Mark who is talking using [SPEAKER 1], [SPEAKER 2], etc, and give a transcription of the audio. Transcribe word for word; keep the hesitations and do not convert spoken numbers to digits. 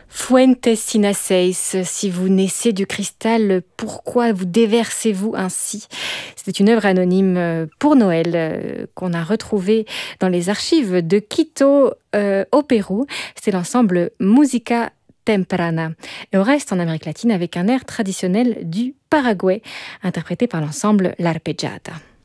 [SPEAKER 1] Fuentes sina seis, si vous naissez du cristal, pourquoi vous déversez-vous ainsi? C'était une œuvre anonyme pour Noël euh, qu'on a retrouvée dans les archives de Quito euh, au Pérou. C'est l'ensemble Musica Temprana. Et on reste en Amérique latine avec un air traditionnel du Paraguay, interprété par l'ensemble L'Arpeggiata.